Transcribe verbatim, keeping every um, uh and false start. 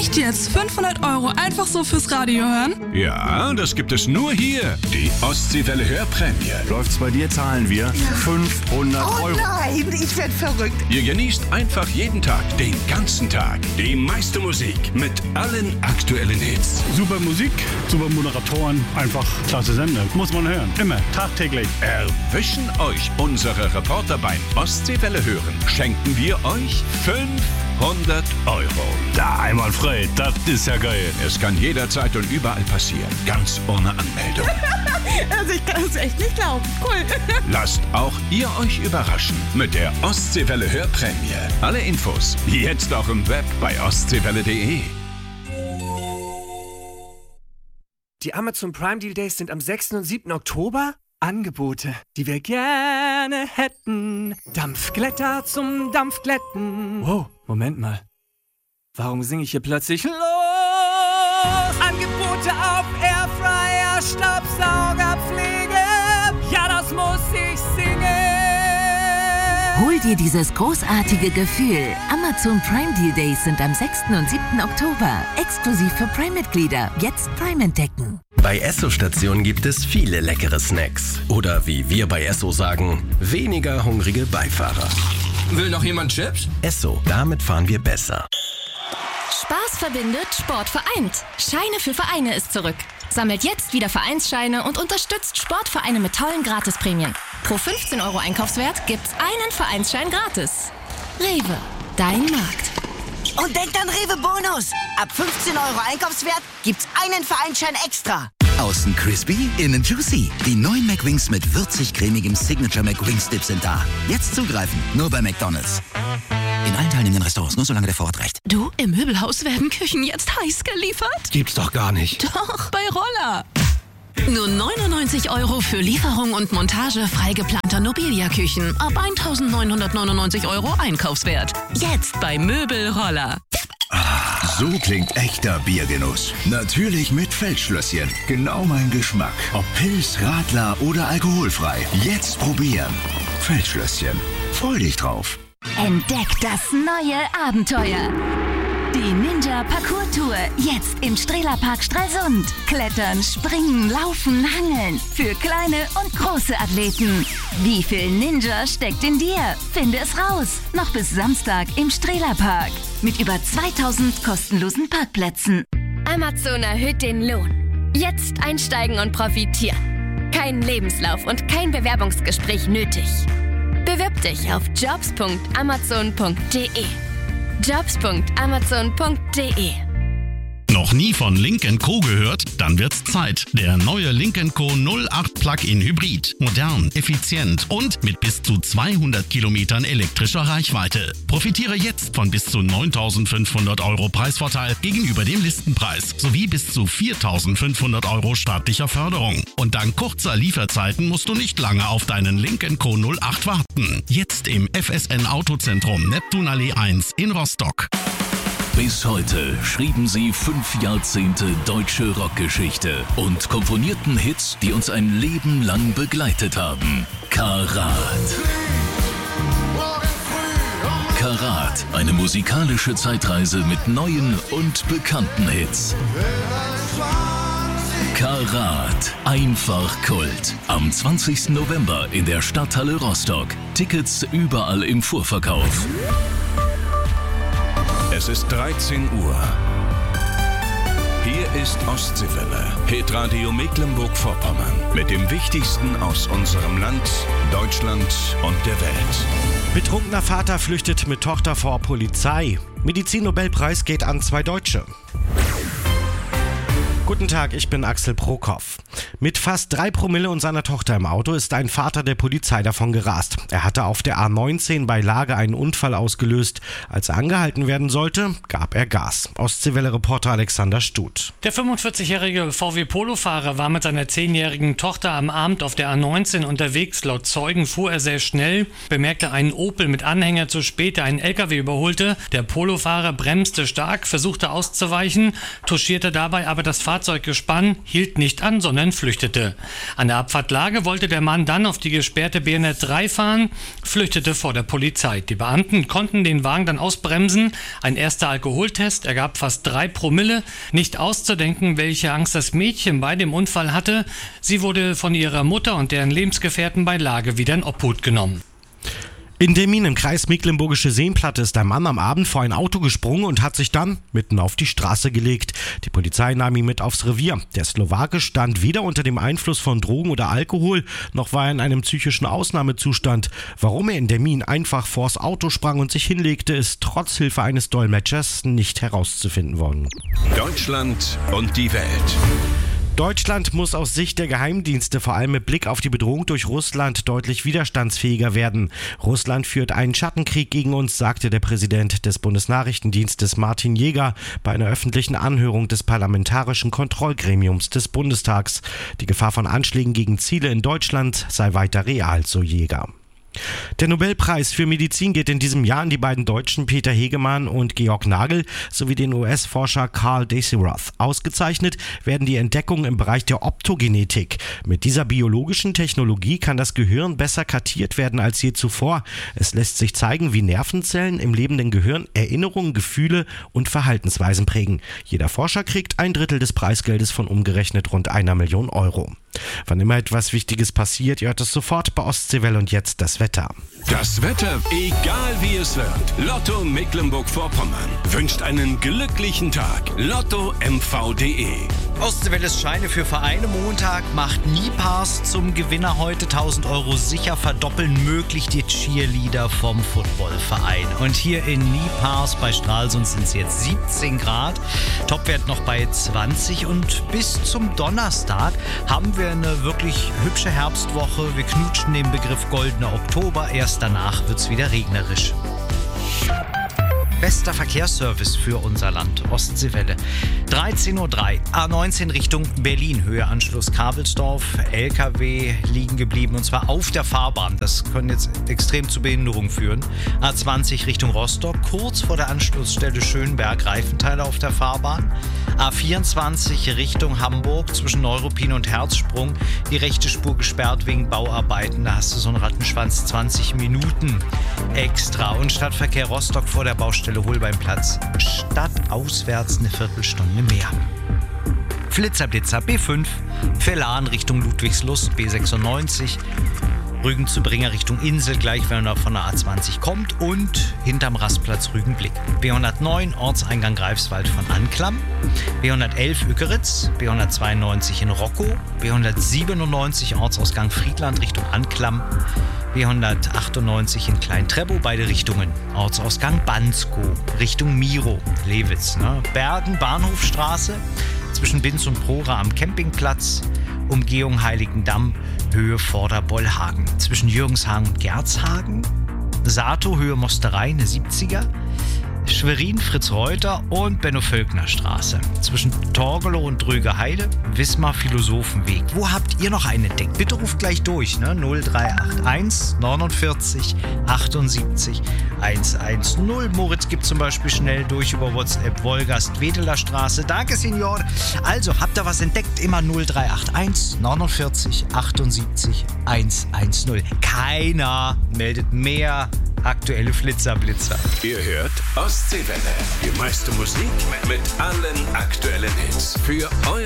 Echt jetzt? fünfhundert Euro einfach so fürs Radio hören? Ja, das gibt es nur hier. Die Ostseewelle Hörprämie. Läuft's bei dir, zahlen wir ja. fünfhundert Euro. Oh nein, ich werd verrückt. Ihr genießt einfach jeden Tag, den ganzen Tag, die meiste Musik mit allen aktuellen Hits. Super Musik, super Moderatoren, einfach klasse Sender. Muss man hören, immer, tagtäglich. Erwischen euch unsere Reporter beim Ostseewelle hören, schenken wir euch fünfhundert Euro. Da einwandfrei, das ist ja geil. Es kann jederzeit und überall passieren, ganz ohne Anmeldung. Also ich kann es echt nicht glauben. Cool. Lasst auch ihr euch überraschen mit der Ostseewelle Hörprämie. Alle Infos jetzt auch im Web bei ostseewelle punkt de. Die Amazon Prime Deal Days sind am sechsten und siebten Oktober. Angebote, die wir gerne hätten. Dampfglätter zum Dampfglätten. Wow, Moment mal. Warum singe ich hier plötzlich los? Angebote auf Airfryer, Staubsaugerpflege. Ja, das muss ich singen. Hol dir dieses großartige Gefühl. Amazon Prime Deal Days sind am sechsten und siebten Oktober. Exklusiv für Prime-Mitglieder. Jetzt Prime entdecken. Bei Esso-Stationen gibt es viele leckere Snacks. Oder wie wir bei Esso sagen, weniger hungrige Beifahrer. Will noch jemand Chips? Esso, damit fahren wir besser. Spaß verbindet, Sport vereint. Scheine für Vereine ist zurück. Sammelt jetzt wieder Vereinsscheine und unterstützt Sportvereine mit tollen Gratisprämien. Pro fünfzehn Euro Einkaufswert gibt's einen Vereinsschein gratis. Rewe, dein Markt. Und denkt an Rewe Bonus. Ab fünfzehn Euro Einkaufswert gibt's einen Vereinsschein extra. Außen crispy, innen juicy. Die neuen McWings mit würzig-cremigem Signature McWings Dip sind da. Jetzt zugreifen, nur bei McDonald's. In allen teilnehmenden Restaurants, nur solange der Vorrat reicht. Du, im Möbelhaus werden Küchen jetzt heiß geliefert? Gibt's doch gar nicht. Doch, bei Roller. Nur neunundneunzig Euro für Lieferung und Montage frei geplanter Nobilia-Küchen. Ab eintausendneunhundertneunundneunzig Euro Einkaufswert. Jetzt bei Möbelroller. So klingt echter Biergenuss. Natürlich mit Feldschlösschen. Genau mein Geschmack. Ob Pils, Radler oder alkoholfrei. Jetzt probieren. Feldschlösschen. Freu dich drauf. Entdeckt das neue Abenteuer. Die Ninja Parkour Tour. Jetzt im Strehlerpark Stralsund. Klettern, springen, laufen, hangeln. Für kleine und große Athleten. Wie viel Ninja steckt in dir? Finde es raus. Noch bis Samstag im Strehlerpark. Mit über zweitausend kostenlosen Parkplätzen. Amazon erhöht den Lohn. Jetzt einsteigen und profitieren. Kein Lebenslauf und kein Bewerbungsgespräch nötig. Bewirb dich auf jobs punkt amazon punkt de. jobs punkt amazon punkt de. Noch nie von Lynk and Co gehört? Dann wird's Zeit. Der neue Lynk and Co null acht Plug-in Hybrid. Modern, effizient und mit bis zu zweihundert Kilometern elektrischer Reichweite. Profitiere jetzt von bis zu neuntausendfünfhundert Euro Preisvorteil gegenüber dem Listenpreis sowie bis zu viertausendfünfhundert Euro staatlicher Förderung. Und dank kurzer Lieferzeiten musst du nicht lange auf deinen Lynk and Co null acht warten. Jetzt im F S N Autozentrum Neptunallee eins in Rostock. Bis heute schrieben sie fünf Jahrzehnte deutsche Rockgeschichte und komponierten Hits, die uns ein Leben lang begleitet haben. Karat. Karat, eine musikalische Zeitreise mit neuen und bekannten Hits. Karat, einfach Kult. Am zwanzigsten November in der Stadthalle Rostock. Tickets überall im Vorverkauf. Es ist dreizehn Uhr. Hier ist Ostseewelle, Hitradio Mecklenburg-Vorpommern. Mit dem Wichtigsten aus unserem Land, Deutschland und der Welt. Betrunkener Vater flüchtet mit Tochter vor Polizei. Medizin-Nobelpreis geht an zwei Deutsche. Guten Tag, ich bin Axel Prokop. Mit fast drei Promille und seiner Tochter im Auto ist ein Vater der Polizei davon gerast. Er hatte auf der A neunzehn bei Lage einen Unfall ausgelöst. Als er angehalten werden sollte, gab er Gas. Ostseewelle-Reporter Alexander Stuth. Der fünfundvierzigjährige V W-Polo-Fahrer war mit seiner zehnjährigen Tochter am Abend auf der A neunzehn unterwegs. Laut Zeugen fuhr er sehr schnell, bemerkte einen Opel mit Anhänger zu spät, der einen L K W überholte. Der Polofahrer bremste stark, versuchte auszuweichen, touchierte dabei aber das Fahrzeug Fahrzeuggespann hielt nicht an, sondern flüchtete. An der Abfahrtlage wollte der Mann dann auf die gesperrte B N R drei fahren, flüchtete vor der Polizei. Die Beamten konnten den Wagen dann ausbremsen. Ein erster Alkoholtest ergab fast drei Promille. Nicht auszudenken, welche Angst das Mädchen bei dem Unfall hatte. Sie wurde von ihrer Mutter und deren Lebensgefährten bei Lage wieder in Obhut genommen. In Demmin im Kreis Mecklenburgische Seenplatte ist ein Mann am Abend vor ein Auto gesprungen und hat sich dann mitten auf die Straße gelegt. Die Polizei nahm ihn mit aufs Revier. Der Slowake stand weder unter dem Einfluss von Drogen oder Alkohol, noch war er in einem psychischen Ausnahmezustand. Warum er in Demmin einfach vors Auto sprang und sich hinlegte, ist trotz Hilfe eines Dolmetschers nicht herauszufinden worden. Deutschland und die Welt. Deutschland muss aus Sicht der Geheimdienste vor allem mit Blick auf die Bedrohung durch Russland deutlich widerstandsfähiger werden. Russland führt einen Schattenkrieg gegen uns, sagte der Präsident des Bundesnachrichtendienstes Martin Jäger bei einer öffentlichen Anhörung des Parlamentarischen Kontrollgremiums des Bundestags. Die Gefahr von Anschlägen gegen Ziele in Deutschland sei weiter real, so Jäger. Der Nobelpreis für Medizin geht in diesem Jahr an die beiden Deutschen Peter Hegemann und Georg Nagel sowie den U S-Forscher Carl Desiroth. Ausgezeichnet werden die Entdeckungen im Bereich der Optogenetik. Mit dieser biologischen Technologie kann das Gehirn besser kartiert werden als je zuvor. Es lässt sich zeigen, wie Nervenzellen im lebenden Gehirn Erinnerungen, Gefühle und Verhaltensweisen prägen. Jeder Forscher kriegt ein Drittel des Preisgeldes von umgerechnet rund einer Million Euro. Wann immer etwas Wichtiges passiert, ihr hört es sofort bei Ostseewelle und jetzt das Wetter. Das Wetter, egal wie es wird. Lotto Mecklenburg-Vorpommern wünscht einen glücklichen Tag. Lotto M V punkt de. Ostseewelles Scheine für Vereine Montag macht Nipars zum Gewinner heute. tausend Euro sicher verdoppeln möglich die Cheerleader vom Footballverein. Und hier in Nipars bei Stralsund sind es jetzt siebzehn Grad. Topwert noch bei zwanzig und bis zum Donnerstag haben wir eine wirklich hübsche Herbstwoche. Wir knutschen den Begriff goldener Oktober. Erst danach wird es wieder regnerisch. Bester Verkehrsservice für unser Land, Ostseewelle. dreizehn Uhr drei, A neunzehn Richtung Berlin, Höhe Anschluss Kabelsdorf. L K W liegen geblieben und zwar auf der Fahrbahn. Das kann jetzt extrem zu Behinderung führen. A zwanzig Richtung Rostock, kurz vor der Anschlussstelle Schönberg, Reifenteile auf der Fahrbahn. A vierundzwanzig Richtung Hamburg, zwischen Neuruppin und Herzsprung. Die rechte Spur gesperrt wegen Bauarbeiten. Da hast du so einen Rattenschwanz, zwanzig Minuten extra. Und Stadtverkehr Rostock vor der Baustelle Holbeinplatz. Stadtauswärts eine Viertelstunde mehr. Flitzerblitzer B fünf, Verlan Richtung Ludwigslust B sechsundneunzig. Rügen zu Bringer Richtung Insel, gleich wenn er von der A zwanzig kommt und hinterm Rastplatz Rügenblick. B hundertneun, Ortseingang Greifswald von Anklam. B hundertelf Ückeritz, B hundertzweiundneunzig in Rockow, B hundertsiebenundneunzig Ortsausgang Friedland Richtung Anklam. B hundertachtundneunzig in Klein-Treppow, beide Richtungen. Ortsausgang Bansko, Richtung Miro, Lewitz. Ne? Bergen, Bahnhofstraße, zwischen Binz und Prora am Campingplatz. Umgehung Heiligendamm, Höhe Vorderbollhagen. Zwischen Jürgenshagen und Gerzhagen. Sato, Höhe Mosterei, eine siebziger. Schwerin, Fritz-Reuter und Benno-Völkner-Straße. Zwischen Torgelow und Drögeheide, Wismar Philosophenweg. Wo habt ihr noch einen entdeckt? Bitte ruft gleich durch, ne? null drei acht eins neunundvierzig achtundsiebzig hundertzehn. Moritz gibt zum Beispiel schnell durch über WhatsApp Wolgast, Wedeler Straße. Danke, Signor. Also, habt ihr was entdeckt? Immer null drei acht eins neunundvierzig achtundsiebzig hundertzehn. Keiner meldet mehr aktuelle Flitzerblitzer. Ihr hört Ostseewelle. Die meiste Musik mit allen aktuellen Hits. Für euer